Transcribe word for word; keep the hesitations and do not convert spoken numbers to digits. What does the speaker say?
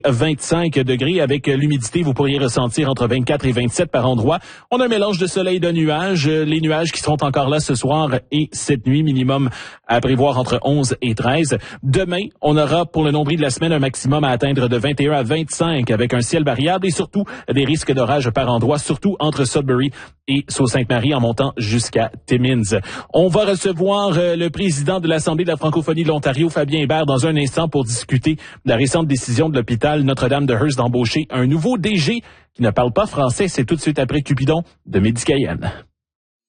vingt-cinq degrés avec l'humidité, vous pourriez ressentir entre vingt-quatre et vingt-sept par endroit. On a un mélange de soleil et de nuages. Les nuages qui seront encore là ce soir et cette nuit, minimum à prévoir entre onze et treize. Demain, on aura pour le nombril de la semaine un maximum à atteindre de vingt et un à vingt-cinq avec un ciel variable et surtout des risques d'orage par endroit, surtout entre Sudbury et Sault-Sainte-Marie en montant jusqu'à Timmins. On va recevoir le président de l'Assemblée de la francophonie de l'Ontario, Fabien Hébert, dans un instant pour discuter de la récente décision de l'hôpital Notre-Dame de Hearst d'embaucher un nouveau D G qui ne parle pas français. C'est tout de suite après Cupidon de Midi Cayenne.